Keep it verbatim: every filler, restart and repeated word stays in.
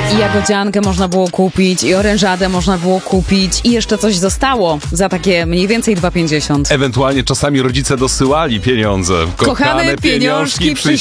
I jagodziankę można było kupić, i orężadę można było kupić, i jeszcze coś zostało za takie mniej więcej dwa pięćdziesiąt. Ewentualnie czasami rodzice dosyłali pieniądze. Kochane pieniążki,